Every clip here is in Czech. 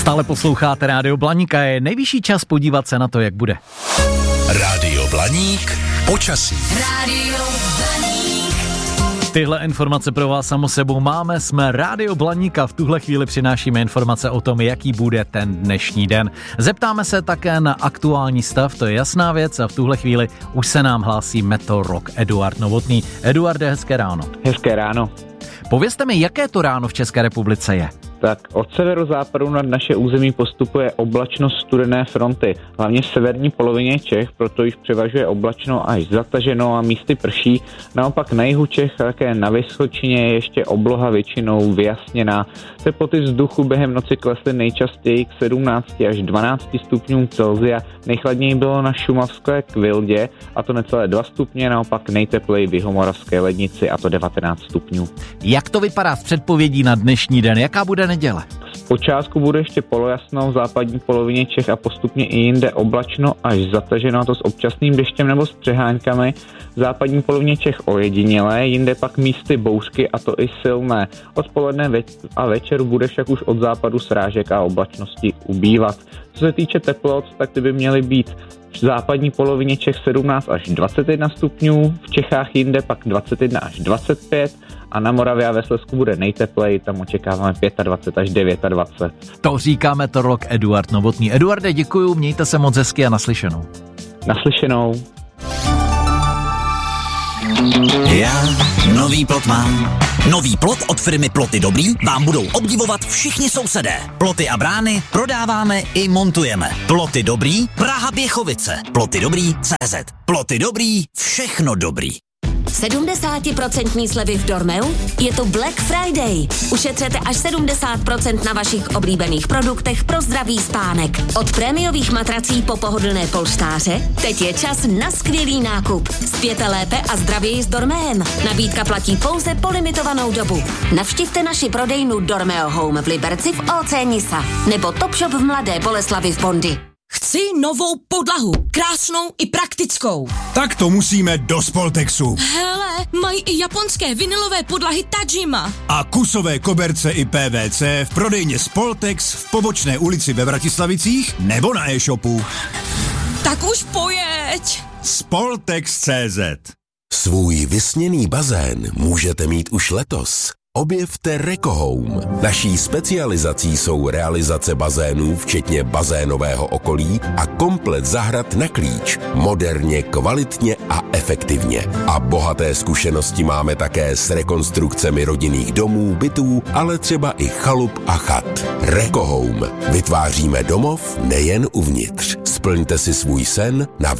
Stále posloucháte Rádio Blaník a je nejvyšší čas podívat se na to, jak bude. Rádio Blaník, počasí. Rádio Blaník. Tyhle informace pro vás samo sebou máme, jsme Rádio Blaník a v tuhle chvíli přinášíme informace o tom, jaký bude ten dnešní den. Zeptáme se také na aktuální stav, to je jasná věc a v tuhle chvíli už se nám hlásí meteorolog Eduard Novotný. Eduarde, hezké ráno. Hezké ráno. Povězte mi, jaké to ráno v České republice je? Tak od severozápadu nad naše území postupuje oblačnost studené fronty, hlavně v severní polovině Čech, proto již převažuje oblačno až zataženo a místy prší. Naopak na jihu Čech a také na Vysočině je ještě obloha většinou vyjasněná. Teploty vzduchu během noci klesly nejčastěji k 17 až 12 stupňům Celsia. Nejchladněji bylo na šumavské Kvildě, a to necelé 2 stupně, naopak nejtepleji v jihomoravské Lednici, a to 19 stupňů. Jak to vypadá s předpovědí na dnešní den? Jaká bude neděle? Zpočátku bude ještě polojasno v západní polovině Čech a postupně i jinde oblačno až zataženo, a to s občasným deštěm nebo s přehánkami. V západní polovině Čech ojedinělé, jinde pak místy bouřky, a to i silné. Odpoledne a večer bude však už od západu srážek a oblačnosti ubývat. Co se týče teplot, tak ty by měly být v západní polovině Čech 17 až 21 stupňů, v Čechách jinde pak 21 až 25 a na Moravě a ve Slezsku bude nejtepleji, tam očekáváme 25 až 29. To říká meteorolog Eduard Novotný. Eduarde, děkuju, mějte se moc hezky a naslyšenou. Naslyšenou. Já nový plot mám. Nový plot od firmy Ploty Dobrý vám budou obdivovat všichni sousedé. Ploty a brány prodáváme i montujeme. Ploty Dobrý, Praha Běchovice. Ploty Dobrý CZ. Ploty Dobrý, všechno dobrý. 70% slevy v Dormeu? Je to Black Friday. Ušetřete až 70% na vašich oblíbených produktech pro zdravý spánek. Od prémiových matrací po pohodlné polštáře, teď je čas na skvělý nákup. Spěte lépe a zdravěji s Dormeem. Nabídka platí pouze po limitovanou dobu. Navštivte naši prodejnu Dormeo Home v Liberci v OC Nisa nebo Topshop v Mladé Boleslavi v Bondy. Chci novou podlahu, krásnou i praktickou. Tak to musíme do Spoltexu. Hele, mají i japonské vinylové podlahy Tajima. A kusové koberce i PVC v prodejně Spoltex v Pobočné ulici ve Vratislavicích nebo na e-shopu. Tak už pojeď. Spoltex.cz. Svůj vysněný bazén můžete mít už letos. Objevte Rekohome. Naší specializací jsou realizace bazénů, včetně bazénového okolí a komplet zahrad na klíč. Moderně, kvalitně a efektivně. A bohaté zkušenosti máme také s rekonstrukcemi rodinných domů, bytů, ale třeba i chalup a chat. Rekohome. Vytváříme domov nejen uvnitř. Splňte si svůj sen na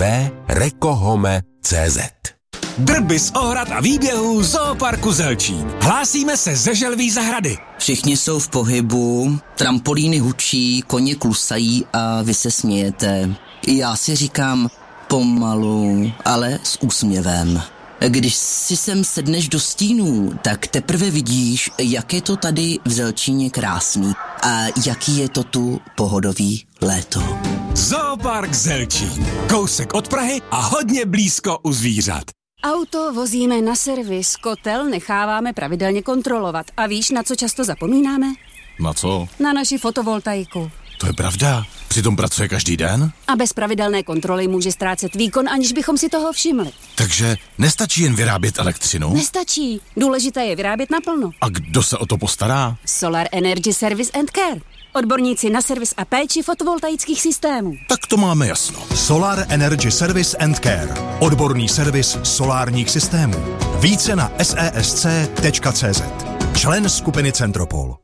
www.rekohome.cz. Drby z ohrad a výběhů Zooparku Zelčín. Hlásíme se ze Želví zahrady. Všichni jsou v pohybu, trampolíny hučí, koně klusají a vy se smějete. Já si říkám pomalu, ale s úsměvem. Když si sem sedneš do stínů, tak teprve vidíš, jak je to tady v Zelčíně krásný a jaký je to tu pohodový léto. Zoopark Zelčín. Kousek od Prahy a hodně blízko u zvířat. Auto vozíme na servis, kotel necháváme pravidelně kontrolovat. A víš, na co často zapomínáme? Na co? Na naši fotovoltaiku. To je pravda. Přitom pracuje každý den? A bez pravidelné kontroly může ztrácet výkon, aniž bychom si toho všimli. Takže nestačí jen vyrábět elektřinu? Nestačí. Důležité je vyrábět naplno. A kdo se o to postará? Solar Energy Service and Care. Odborníci na servis a péči fotovoltaických systémů. Tak to máme jasno. Solar Energy Service and Care. Odborný servis solárních systémů. Více na sesc.cz. Člen skupiny Centropol.